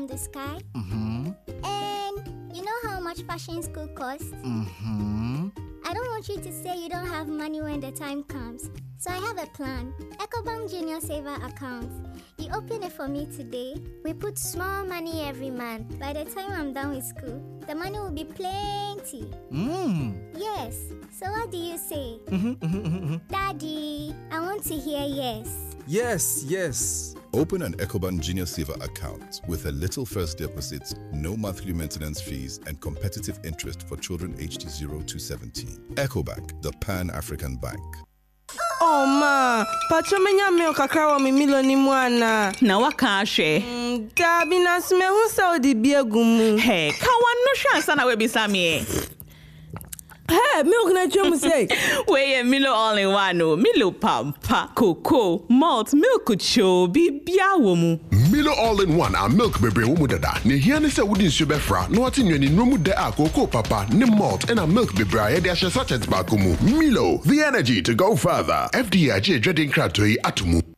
from the sky. And you know how much fashion school costs? I don't want you to say you don't have money when the time comes. So I have a plan. Ecobank Junior Saver account. You open it for me today. We put small money every month. By the time I'm done with school, the money will be plenty. Yes. So what do you say? Daddy, I want to hear yes. Yes. Open an Ecobank Junior Saver account with a little first deposit, no monthly maintenance fees, and competitive interest for children aged 0 to 17. Ecobank, the Pan-African Bank. Oh ma, pachomenya milk kakra mi milo ni mwana. Na waka ahwe. Dabi na sme hu sa odi biegumu. Hey, ka wanno hwansa na we bisa me. Hey, milk na chum say. We Milo all in one no. Milo pampa, cocoa, malt, milk cho bibia wo mu. Milo all in one a milk bebre wo mu dada. Ne hia ne se wodi nsu befra, no ati nwani nomu de a cocoa papa, ne malt and a milk bebre ya de ahye sachet ba ko mu. Milo, the energy to go further. FDA dreading kratoi atumu.